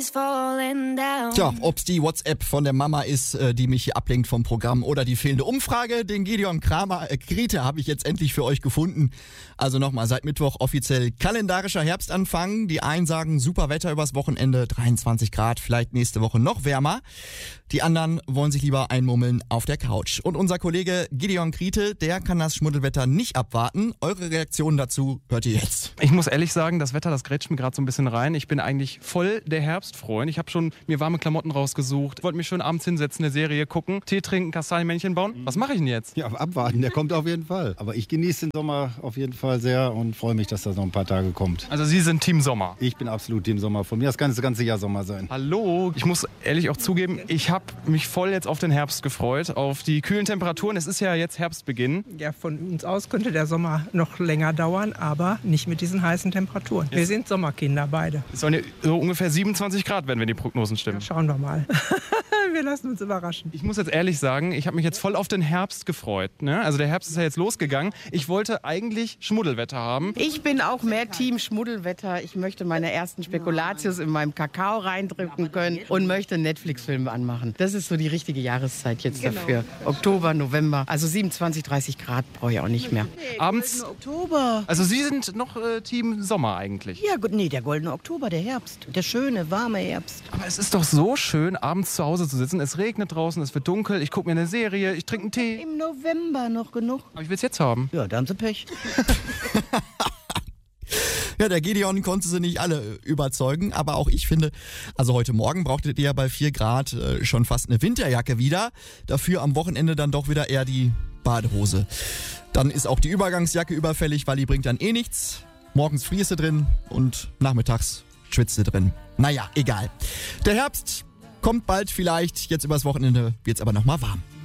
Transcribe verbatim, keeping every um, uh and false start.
Tja, ob's die WhatsApp von der Mama ist, äh, die mich hier ablenkt vom Programm oder die fehlende Umfrage, den Gideon Kramer, äh, Grete habe ich jetzt endlich für euch gefunden. Also nochmal, seit Mittwoch offiziell kalendarischer Herbstanfang. Die einen sagen super Wetter übers Wochenende, dreiundzwanzig Grad, vielleicht nächste Woche noch wärmer. Die anderen wollen sich lieber einmummeln auf der Couch. Und unser Kollege Gideon Grete, der kann das Schmuddelwetter nicht abwarten. Eure Reaktion dazu hört ihr jetzt. Ich muss ehrlich sagen, das Wetter, das grätscht mir gerade so ein bisschen rein. Ich bin eigentlich voll der Herbstfreund. Ich habe schon mir warme Klamotten rausgesucht, wollte mich schön abends hinsetzen, eine Serie gucken, Tee trinken, Kastanienmännchen bauen. Was mache ich denn jetzt? Ja, abwarten, der kommt auf jeden Fall. Aber ich genieße den Sommer auf jeden Fall sehr und freue mich, dass das noch ein paar Tage kommt. Also Sie sind Team Sommer? Ich bin absolut Team Sommer. Von mir das ganze, ganze Jahr Sommer sein. Hallo, ich muss ehrlich auch zugeben, ich habe mich voll jetzt auf den Herbst gefreut, auf die kühlen Temperaturen. Es ist ja jetzt Herbstbeginn. Ja, von uns aus könnte der Sommer noch länger dauern, aber nicht mit diesen heißen Temperaturen. Wir sind Sommerkinder beide. Es sollen ja so ungefähr siebenundzwanzig Grad werden, wenn die Prognosen stimmen. Ja, schauen wir mal. Wir lassen uns überraschen. Ich muss jetzt ehrlich sagen, ich habe mich jetzt voll auf den Herbst gefreut. Ne? Also der Herbst ist ja jetzt losgegangen. Ich wollte eigentlich Schmuddelwetter haben. Ich bin auch mehr Team Schmuddelwetter. Ich möchte meine ersten Spekulatius in meinem Kakao reindrücken können und möchte Netflix-Filme anmachen. Das ist so die richtige Jahreszeit jetzt Genau. dafür. Oktober, November. Also siebenundzwanzig, dreißig Grad brauche ich auch nicht mehr. Abends. Oktober. Also Sie sind noch äh, Team Sommer eigentlich. Ja, gut, nee, der goldene Oktober, der Herbst. Der schöne, warme Herbst. Aber es ist doch so schön, abends zu Hause zu sitzen. Es regnet draußen, es wird dunkel. Ich gucke mir eine Serie, ich trinke einen Tee. Im November noch genug. Aber ich will es jetzt haben. Ja, da haben sie Pech. Ja, der Gideon konnte sie nicht alle überzeugen, aber auch ich finde, also heute Morgen brauchtet ihr ja bei vier Grad äh, schon fast eine Winterjacke wieder. Dafür am Wochenende dann doch wieder eher die Badehose. Dann ist auch die Übergangsjacke überfällig, weil die bringt dann eh nichts. Morgens frierst du drin und nachmittags schwitzt du drin. Naja, egal. Der Herbst kommt bald vielleicht, jetzt übers Wochenende wird's aber nochmal warm.